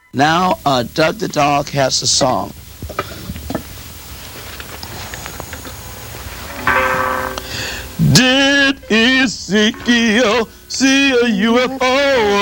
Now, Doug the Dog has a song. Did Ezekiel see a UFO?